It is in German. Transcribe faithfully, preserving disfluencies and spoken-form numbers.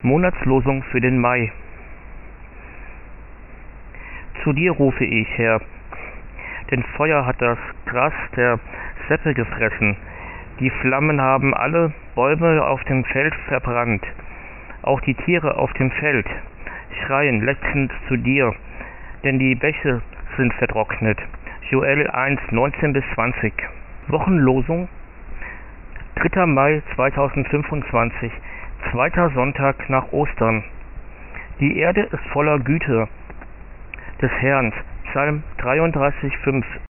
Monatslosung für den Mai. Zu dir rufe ich, Herr, denn Feuer hat das Gras der Seppe gefressen. Die Flammen haben alle Bäume auf dem Feld verbrannt. Auch die Tiere auf dem Feld schreien lechzend zu dir, denn die Bäche sind vertrocknet. Joel eins, neunzehn bis zwanzig. Wochenlosung dritter Mai zweitausendfünfundzwanzig, zweiter Sonntag nach Ostern. Die Erde ist voller Güte des Herrn. Psalm dreiunddreißig, fünf.